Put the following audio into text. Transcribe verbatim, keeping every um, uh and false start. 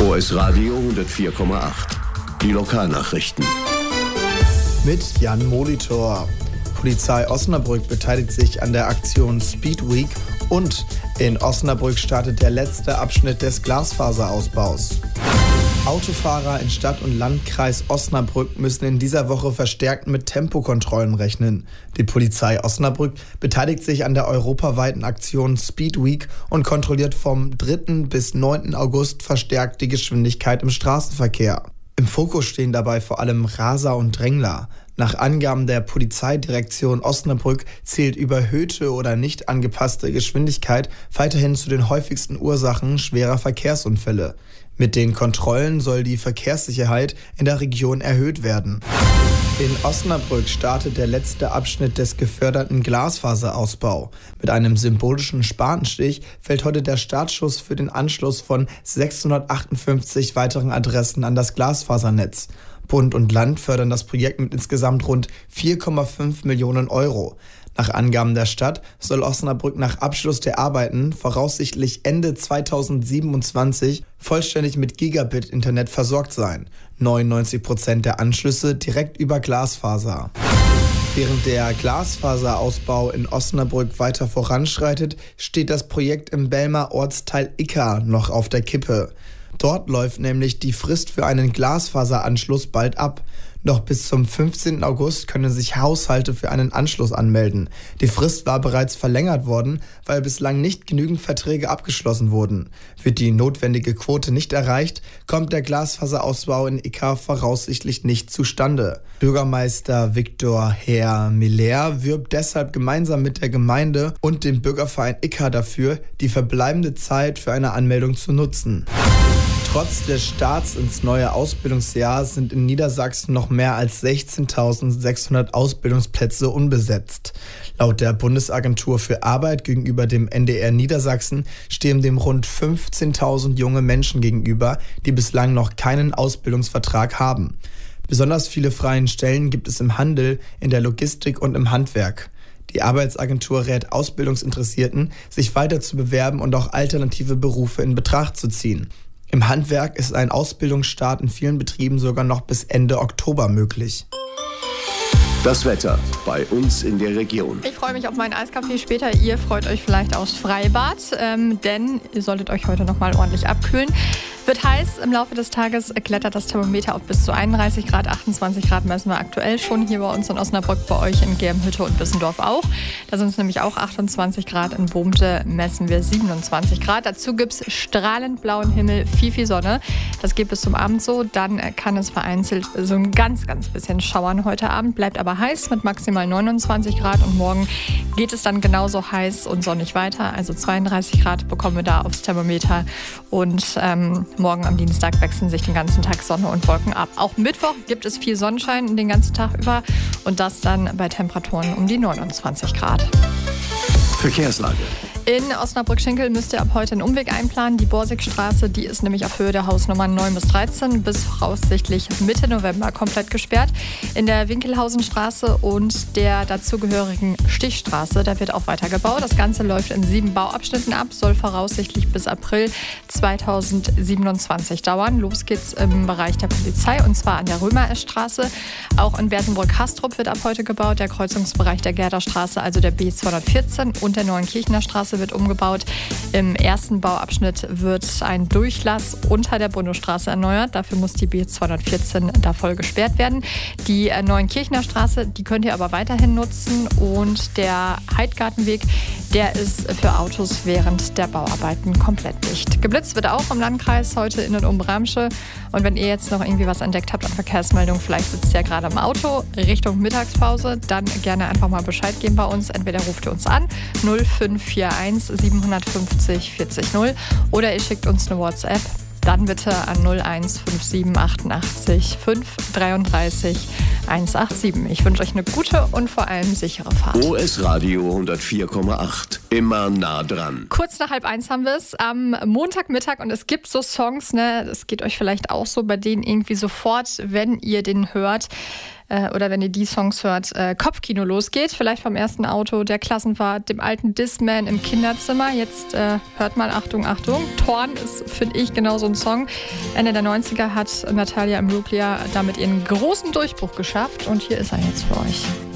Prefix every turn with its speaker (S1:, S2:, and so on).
S1: O S Radio hundertvier Komma acht. Die Lokalnachrichten.
S2: Mit Jan Molitor. Polizei Osnabrück beteiligt sich an der Aktion Speed Week und in Osnabrück startet der letzte Abschnitt des Glasfaserausbaus. Autofahrer in Stadt- und Landkreis Osnabrück müssen in dieser Woche verstärkt mit Tempokontrollen rechnen. Die Polizei Osnabrück beteiligt sich an der europaweiten Aktion Speed Week und kontrolliert vom dritten bis neunten August verstärkt die Geschwindigkeit im Straßenverkehr. Im Fokus stehen dabei vor allem Raser und Drängler. Nach Angaben der Polizeidirektion Osnabrück zählt überhöhte oder nicht angepasste Geschwindigkeit weiterhin zu den häufigsten Ursachen schwerer Verkehrsunfälle. Mit den Kontrollen soll die Verkehrssicherheit in der Region erhöht werden. In Osnabrück startet der letzte Abschnitt des geförderten Glasfaserausbau. Mit einem symbolischen Spatenstich fällt heute der Startschuss für den Anschluss von sechshundertachtundfünfzig weiteren Adressen an das Glasfasernetz. Bund und Land fördern das Projekt mit insgesamt rund vier Komma fünf Millionen Euro. Nach Angaben der Stadt soll Osnabrück nach Abschluss der Arbeiten voraussichtlich Ende zweitausendsiebenundzwanzig vollständig mit Gigabit-Internet versorgt sein. neunundneunzig Prozent der Anschlüsse direkt über Glasfaser. Während der Glasfaserausbau in Osnabrück weiter voranschreitet, steht das Projekt im Belmer Ortsteil Icka noch auf der Kippe. Dort läuft nämlich die Frist für einen Glasfaseranschluss bald ab. Noch bis zum fünfzehnten August können sich Haushalte für einen Anschluss anmelden. Die Frist war bereits verlängert worden, weil bislang nicht genügend Verträge abgeschlossen wurden. Wird die notwendige Quote nicht erreicht, kommt der Glasfaserausbau in Icka voraussichtlich nicht zustande. Bürgermeister Viktor Herr Miller wirbt deshalb gemeinsam mit der Gemeinde und dem Bürgerverein Icka dafür, die verbleibende Zeit für eine Anmeldung zu nutzen. Trotz des Starts ins neue Ausbildungsjahr sind in Niedersachsen noch mehr als sechzehntausendsechshundert Ausbildungsplätze unbesetzt. Laut der Bundesagentur für Arbeit gegenüber dem N D R Niedersachsen stehen dem rund fünfzehntausend junge Menschen gegenüber, die bislang noch keinen Ausbildungsvertrag haben. Besonders viele freie Stellen gibt es im Handel, in der Logistik und im Handwerk. Die Arbeitsagentur rät Ausbildungsinteressierten, sich weiter zu bewerben und auch alternative Berufe in Betracht zu ziehen. Im Handwerk ist ein Ausbildungsstart in vielen Betrieben sogar noch bis Ende Oktober möglich.
S1: Das Wetter bei uns in der Region.
S3: Ich freue mich auf meinen Eiskaffee später. Ihr freut euch vielleicht aufs Freibad, ähm, denn ihr solltet euch heute noch mal ordentlich abkühlen. Wird heiß, im Laufe des Tages klettert das Thermometer auf bis zu einunddreißig Grad, achtundzwanzig Grad messen wir aktuell schon hier bei uns in Osnabrück, bei euch in Germhütte und Bissendorf auch. Da sind es nämlich auch achtundzwanzig Grad, in Womte messen wir siebenundzwanzig Grad. Dazu gibt es strahlend blauen Himmel, viel, viel Sonne. Das geht bis zum Abend so, dann kann es vereinzelt so ein ganz, ganz bisschen schauern heute Abend, bleibt aber heiß mit maximal neunundzwanzig Grad und morgen geht es dann genauso heiß und sonnig weiter, also zweiunddreißig Grad bekommen wir da aufs Thermometer und ähm, morgen am Dienstag wechseln sich den ganzen Tag Sonne und Wolken ab. Auch Mittwoch gibt es viel Sonnenschein den ganzen Tag über und das dann bei Temperaturen um die neunundzwanzig Grad.
S1: Verkehrslage.
S3: In Osnabrück-Schinkel müsst ihr ab heute einen Umweg einplanen. Die Borsigstraße, die ist nämlich auf Höhe der Hausnummern neun bis dreizehn bis voraussichtlich Mitte November komplett gesperrt. In der Winkelhausenstraße und der dazugehörigen Stichstraße, da wird auch weiter gebaut. Das Ganze läuft in sieben Bauabschnitten ab, soll voraussichtlich bis April zweitausendsiebenundzwanzig dauern. Los geht's im Bereich der Polizei und zwar an der Römer-Straße. Auch in Bersenbrück-Hastrup wird ab heute gebaut. Der Kreuzungsbereich der Gerderstraße, also der B zweihundertvierzehn und der Neuenkirchener Straße wird umgebaut. Im ersten Bauabschnitt wird ein Durchlass unter der Bundesstraße erneuert. Dafür muss die B zweihundertvierzehn da voll gesperrt werden. Die Neuenkirchener Straße, die könnt ihr aber weiterhin nutzen. Und der Heidgartenweg, der ist für Autos während der Bauarbeiten komplett dicht. Geblitzt wird auch im Landkreis heute in und um Bramsche. Und wenn ihr jetzt noch irgendwie was entdeckt habt an Verkehrsmeldungen, vielleicht sitzt ihr ja gerade im Auto Richtung Mittagspause, dann gerne einfach mal Bescheid geben bei uns. Entweder ruft ihr uns an null fünf vier eins sieben fünf null vierzig null oder ihr schickt uns eine WhatsApp. Dann bitte an null eins fünf sieben achtundachtzig fünf dreiunddreißig eins acht sieben. Ich wünsche euch eine gute und vor allem sichere Fahrt.
S1: O S Radio hundertvier Komma acht. Immer nah dran.
S3: Kurz nach halb eins haben wir es am Montagmittag und es gibt so Songs, ne, das geht euch vielleicht auch so, bei denen irgendwie sofort, wenn ihr den hört, oder wenn ihr die Songs hört, äh, Kopfkino losgeht. Vielleicht vom ersten Auto, der Klassenfahrt, dem alten Discman im Kinderzimmer. Jetzt äh, hört mal, Achtung, Achtung. Torn ist, finde ich, genau so ein Song. Ende der neunziger hat Natalia Imbruglia damit ihren großen Durchbruch geschafft. Und hier ist er jetzt für euch.